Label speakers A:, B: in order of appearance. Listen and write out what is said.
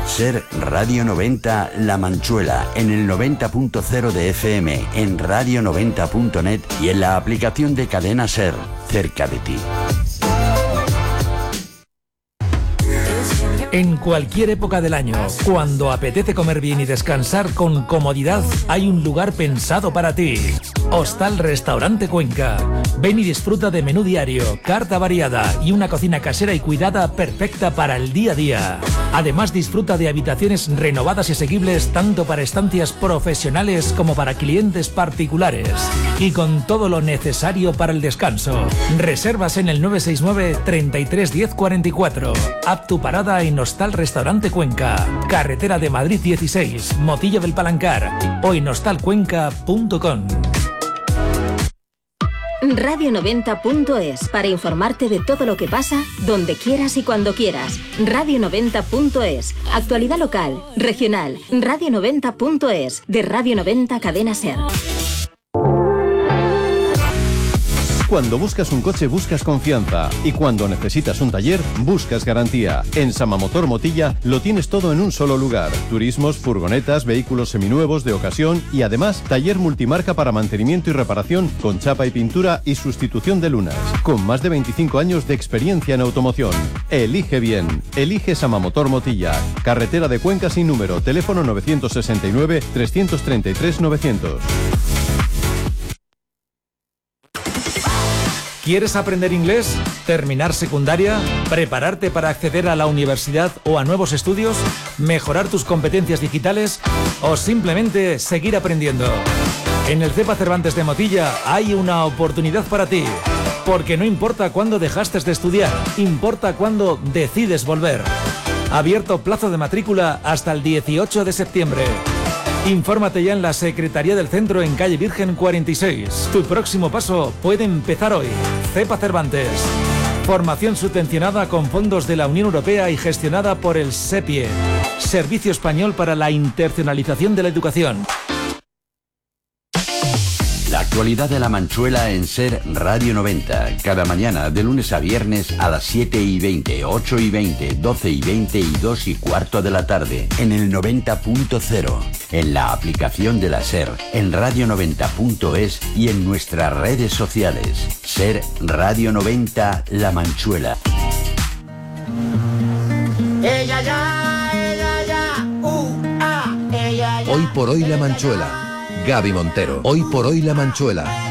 A: Ser Radio 90 La Manchuela en el 90.0 de FM, en radio90.net y en la aplicación de Cadena Ser, cerca de ti.
B: En cualquier época del año, cuando apetece comer bien y descansar con comodidad, hay un lugar pensado para ti. Hostal Restaurante Cuenca. Ven y disfruta de menú diario, carta variada y una cocina casera y cuidada perfecta para el día a día. Además, disfruta de habitaciones renovadas y asequibles tanto para estancias profesionales como para clientes particulares. Y con todo lo necesario para el descanso. Reservas en el 969 33 10 44. Haz tu parada en Hostal Restaurante Cuenca, carretera de Madrid 16, Motillo del Palancar, o en hostalcuenca.com.
C: Radio90.es, para informarte de todo lo que pasa, donde quieras y cuando quieras. Radio90.es, actualidad local, regional. Radio90.es, de Radio 90 Cadena Ser.
D: Cuando buscas un coche buscas confianza y cuando necesitas un taller buscas garantía. En Samamotor Motilla lo tienes todo en un solo lugar. Turismos, furgonetas, vehículos seminuevos de ocasión y además taller multimarca para mantenimiento y reparación con chapa y pintura y sustitución de lunas. Con más de 25 años de experiencia en automoción. Elige bien. Elige Samamotor Motilla. Carretera de Cuenca sin número. Teléfono 969 333 900.
B: ¿Quieres aprender inglés? ¿Terminar secundaria? ¿Prepararte para acceder a la universidad o a nuevos estudios? ¿Mejorar tus competencias digitales? ¿O simplemente seguir aprendiendo? En el CEPA Cervantes de Motilla hay una oportunidad para ti. Porque no importa cuándo dejaste de estudiar, importa cuándo decides volver. Abierto plazo de matrícula hasta el 18 de septiembre. Infórmate ya en la Secretaría del Centro en calle Virgen 46. Tu próximo paso puede empezar hoy. CEPA Cervantes. Formación subvencionada con fondos de la Unión Europea y gestionada por el SEPIE, Servicio Español para la Internacionalización de la Educación.
A: La actualidad de La Manchuela en Ser Radio 90. Cada mañana, de lunes a viernes, a las 7:20, 8:20, 12:20 y 2:15 de la tarde. En el 90.0. En la aplicación de la Ser. En radio90.es y en nuestras redes sociales. Ser Radio 90 La Manchuela.
E: Ella ya, ella ya,
F: Hoy por hoy La Manchuela. Gaby Montero. Hoy por hoy La Manchuela.